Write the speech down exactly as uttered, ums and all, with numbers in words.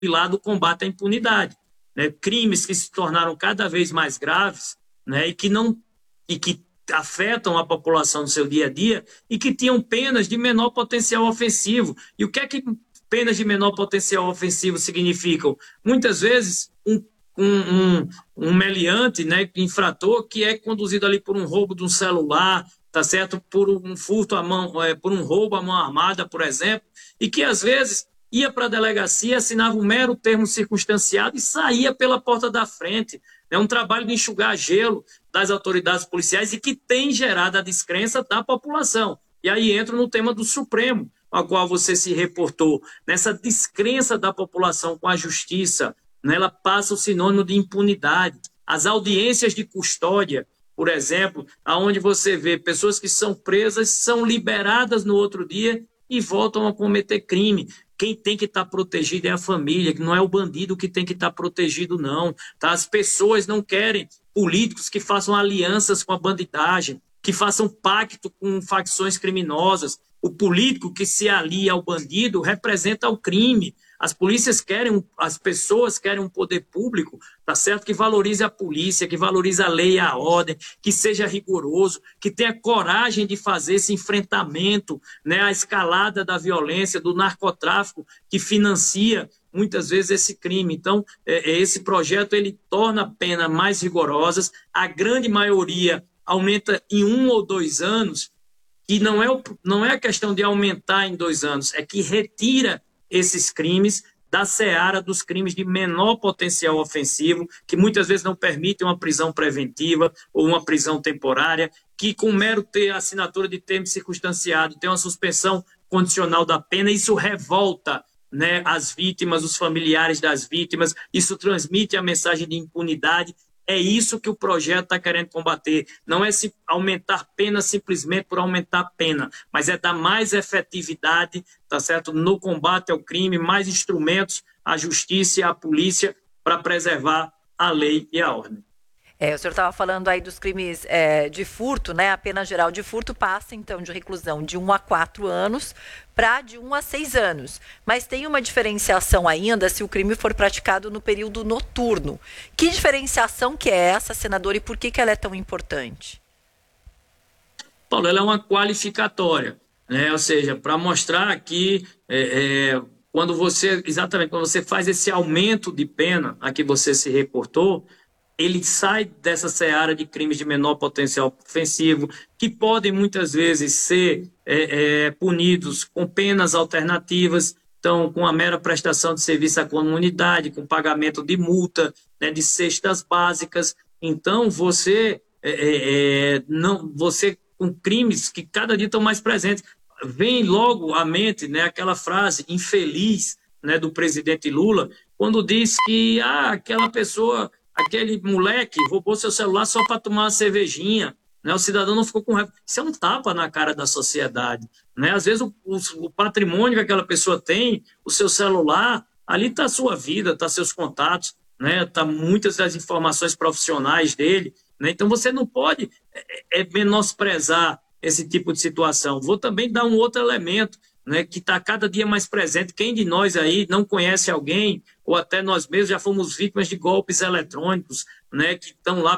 pilar do combate à impunidade, né? Crimes que se tornaram cada vez mais graves, né? e que não e que afetam a população no seu dia a dia e que tinham penas de menor potencial ofensivo. E o que é que penas de menor potencial ofensivo significam? Muitas vezes, um, um, um, um meliante, né, infrator, que é conduzido ali por um roubo de um celular, tá certo? Por um furto à mão, é, por um roubo à mão armada, por exemplo, e que às vezes ia para a delegacia, assinava um mero termo circunstanciado e saía pela porta da frente. É um trabalho de enxugar gelo das autoridades policiais e que tem gerado a descrença da população. E aí entra no tema do Supremo, ao qual você se reportou. Nessa descrença da população com a justiça, né, ela passa o sinônimo de impunidade. As audiências de custódia, por exemplo, onde você vê pessoas que são presas, são liberadas no outro dia e voltam a cometer crime. Quem tem que estar protegido é a família, que não é o bandido que tem que estar protegido, não. Tá? As pessoas não querem políticos que façam alianças com a bandidagem, que façam pacto com facções criminosas. O político que se alia ao bandido representa o crime. As polícias querem, as pessoas querem um poder público, tá certo? Que valorize a polícia, que valorize a lei e a ordem, que seja rigoroso, que tenha coragem de fazer esse enfrentamento, né, a escalada da violência, do narcotráfico, que financia muitas vezes esse crime. Então, é, esse projeto ele torna a pena mais rigorosas, a grande maioria aumenta em um ou dois anos, e não é, o, não é a questão de aumentar em dois anos, é que retira esses crimes da seara dos crimes de menor potencial ofensivo, que muitas vezes não permitem uma prisão preventiva ou uma prisão temporária, que com mero ter assinatura de termo circunstanciado, tem uma suspensão condicional da pena, isso revolta, né, as vítimas, os familiares das vítimas, isso transmite a mensagem de impunidade. É isso que o projeto está querendo combater. Não é se aumentar pena simplesmente por aumentar pena, mas é dar mais efetividade, tá certo, no combate ao crime, mais instrumentos à justiça e à polícia para preservar a lei e a ordem. É, o senhor estava falando aí dos crimes é, de furto, né? A pena geral de furto passa, então, de reclusão de um a quatro anos para de um a seis anos. Mas tem uma diferenciação ainda se o crime for praticado no período noturno. Que diferenciação que é essa, senador, e por que, que ela é tão importante? Paulo, ela é uma qualificatória, né? Ou seja, para mostrar que é, é, quando você, exatamente, quando você faz esse aumento de pena a que você se reportou, ele sai dessa seara de crimes de menor potencial ofensivo, que podem muitas vezes ser é, é, punidos com penas alternativas, então com a mera prestação de serviço à comunidade, com pagamento de multa, né, de cestas básicas. Então você, é, é, não, você com crimes que cada dia estão mais presentes, vem logo à mente, né, aquela frase infeliz, né, do presidente Lula, quando diz que ah, aquela pessoa... aquele moleque roubou seu celular só para tomar uma cervejinha, né? O cidadão não ficou com raiva. Isso é um tapa na cara da sociedade, né? Às vezes o, o, o patrimônio que aquela pessoa tem, o seu celular, ali está a sua vida, está seus contatos, né? Tá muitas das informações profissionais dele, né? Então você não pode é, é, menosprezar esse tipo de situação. Vou também dar um outro elemento, né, que está cada dia mais presente. Quem de nós aí não conhece alguém, ou até nós mesmos já fomos vítimas de golpes eletrônicos, né, que estão lá